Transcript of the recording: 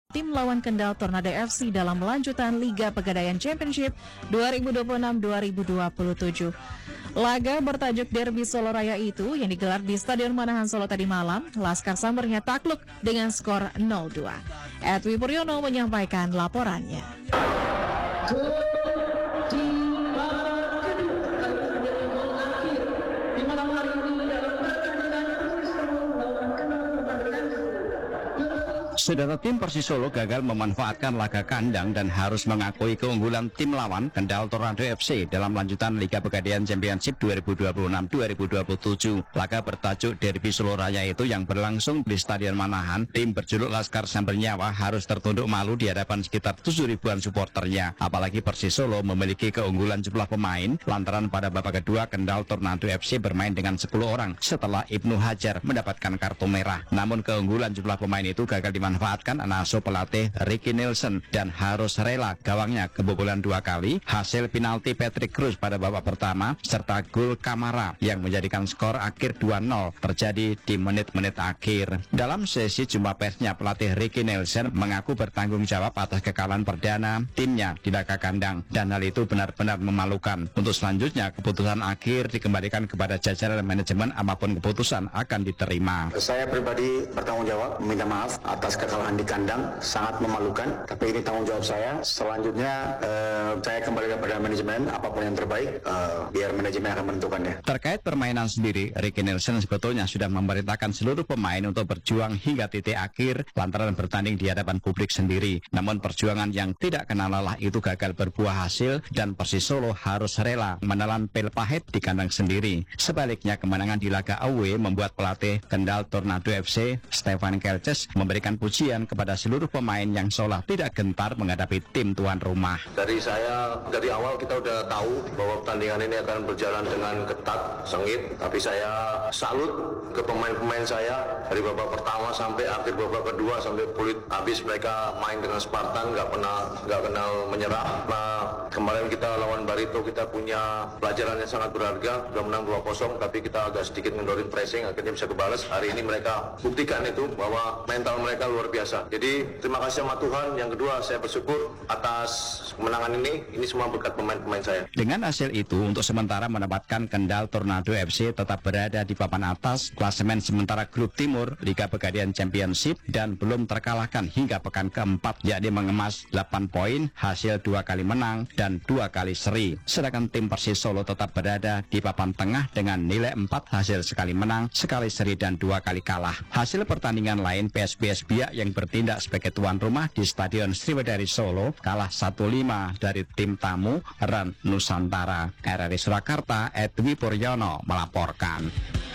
tim lawan Kendal Tornado FC dalam lanjutan Liga Pegadaian Championship 2026-2027. Laga bertajuk Derby Solo Raya itu yang digelar di Stadion Manahan Solo tadi malam, Laskar Sambernya takluk dengan skor 0-2. Edwi Puryono menyampaikan laporannya. Saudara, tim Persis Solo gagal memanfaatkan laga kandang dan harus mengakui keunggulan tim lawan Kendal Tornado FC dalam lanjutan Liga Pegadaian Championship 2026-2027. Laga bertajuk Derby Solo Raya itu yang berlangsung di Stadion Manahan, tim berjuluk Laskar Sambernyawa harus tertunduk malu di hadapan sekitar 7.000-an supporternya. Apalagi Persis Solo memiliki keunggulan jumlah pemain lantaran pada babak kedua Kendal Tornado FC bermain dengan 10 orang setelah Ibnu Hajar mendapatkan kartu merah. Namun keunggulan jumlah pemain itu gagal dimanfaatkan asuh pelatih Ricky Nielsen dan harus rela gawangnya kebobolan 2 kali, hasil penalti Patrick Cruz pada babak pertama serta gol Kamara yang menjadikan skor akhir 2-0 terjadi di menit-menit akhir. Dalam sesi jumpa persnya, pelatih Ricky Nielsen mengaku bertanggung jawab atas kekalahan perdana timnya di laga kandang dan hal itu benar-benar memalukan. Untuk selanjutnya keputusan akhir dikembalikan kepada jajaran manajemen, apapun keputusan akan diterima. Saya pribadi bertanggung jawab, meminta maaf atas kekalahan di kandang, sangat memalukan, tapi ini tanggung jawab saya. Selanjutnya saya kembali kepada manajemen, apapun yang terbaik biar manajemen akan menentukannya. Terkait permainan sendiri, Ricky Nielsen sebetulnya sudah memerintahkan seluruh pemain untuk berjuang hingga titik akhir lantaran bertanding di hadapan publik sendiri. Namun perjuangan yang tidak kenal lelah itu gagal berbuah hasil dan Persis Solo harus rela menelan pil pahit di kandang sendiri. Sebaliknya, kemenangan di laga away membuat pelatih Kendal Tornado FC Stefan Kelces memberikan pujian kepada seluruh pemain yang seolah tidak gentar menghadapi tim tuan rumah. Dari awal kita udah tahu bahwa pertandingan ini akan berjalan dengan ketat, sengit, tapi saya salut ke pemain-pemain saya dari babak pertama sampai akhir babak kedua sampai kulit habis. Mereka main dengan Spartan, nggak kenal menyerah. Nah, kemarin kita lawan Barito, kita punya pelajaran yang sangat berharga, udah menang 2-0, tapi kita agak sedikit ngendorin pressing, akhirnya bisa kebalas. Hari ini mereka buktikan itu bahwa mental mereka luar biasa. Jadi terima kasih sama Tuhan. Yang kedua, saya bersyukur atas kemenangan ini semua berkat pemain-pemain saya. Dengan hasil itu, untuk sementara menempatkan Kendal Tornado FC tetap berada di papan atas klasemen sementara grup timur Liga Pegadaian Championship dan belum terkalahkan hingga pekan keempat, yakni mengemas 8 poin hasil 2 kali menang dan 2 kali seri. Sedangkan tim Persis Solo tetap berada di papan tengah dengan nilai 4 hasil sekali menang, sekali seri dan 2 kali kalah. Hasil pertandingan lain, PSBS Biak yang bertindak sebagai tuan rumah di Stadion Sriwedari Solo kalah 1-5 dari tim tamu RAN Nusantara. RRI Surakarta, Edwi Puryono melaporkan.